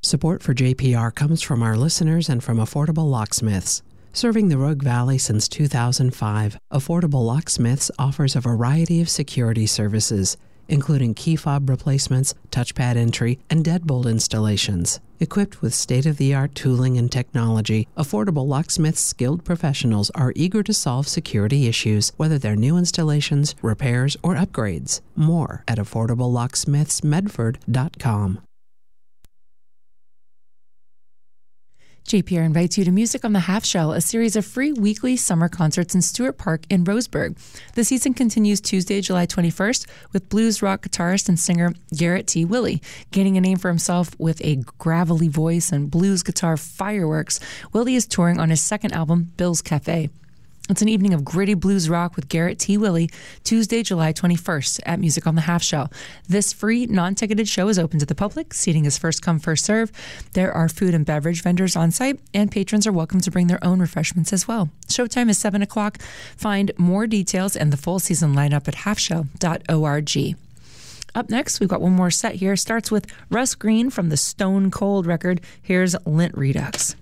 Support for JPR comes from our listeners and from Affordable Locksmiths. Serving the Rogue Valley since 2005, Affordable Locksmiths offers a variety of security services, including key fob replacements, touchpad entry, and deadbolt installations. Equipped with state-of-the-art tooling and technology, Affordable Locksmiths' skilled professionals are eager to solve security issues, whether they're new installations, repairs, or upgrades. More at AffordableLocksmithsMedford.com. JPR invites you to Music on the Half Shell, a series of free weekly summer concerts in Stewart Park in Roseburg. The season continues Tuesday, July 21st, with blues rock guitarist and singer Garrett T. Willie. Gaining a name for himself with a gravelly voice and blues guitar fireworks, Willie is touring on his second album, Bill's Cafe. It's an evening of gritty blues rock with Garrett T. Willie, Tuesday, July 21st at Music on the Half Shell. This free, non-ticketed show is open to the public. Seating is first come, first serve. There are food and beverage vendors on site, and patrons are welcome to bring their own refreshments as well. Showtime is 7 o'clock. Find more details and the full season lineup at halfshell.org. Up next, we've got one more set here. Starts with Russ Green from the Stone Cold record. Here's Lint Redux.